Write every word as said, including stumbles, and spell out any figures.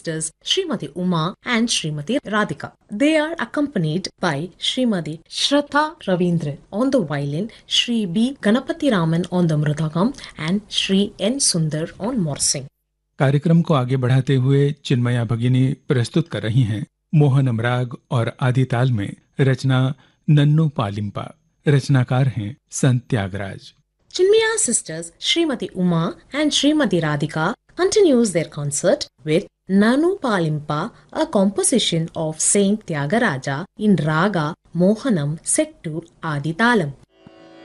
sisters Srimati Uma and Srimati Radhika. They are accompanied by Srimati Shraddha Ravindran on the violin, Shri B. Ganapati Raman on the mridangam and Shri N. Sundar on morsing. कार्यक्रम को आगे बढ़ाते हुए चिन्मया भगिनी प्रस्तुत कर रही हैं मोहनम राग और आदि ताल में रचना नन्नू पालिम्पा। रचनाकार हैं संत Tyagaraja. Chinmaya sisters Srimati Uma and Srimati Radhika continues their concert with Nanu Palimpa, a composition of Saint Tyagaraja in Raga Mohanam set to Adi Talam.